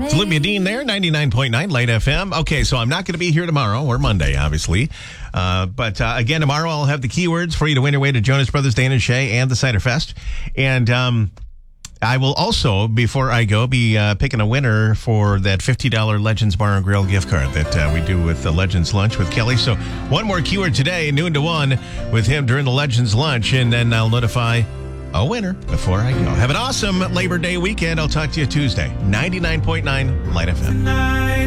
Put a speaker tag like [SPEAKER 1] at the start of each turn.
[SPEAKER 1] It's Olivia Dean there, 99.9 Light FM. Okay, so I'm not going to be here tomorrow or Monday, obviously. But again, tomorrow I'll have the keywords for you to win your way to Jonas Brothers, Dan and Shay, and the Cider Fest. And I will also, before I go, be picking a winner for that $50 Legends Bar and Grill gift card that we do with the Legends Lunch with Kelly. So one more keyword today, noon to 1, with him during the Legends Lunch, and then I'll notify a winner before I go. Have an awesome Labor Day weekend. I'll talk to you Tuesday. 99.9 Light FM.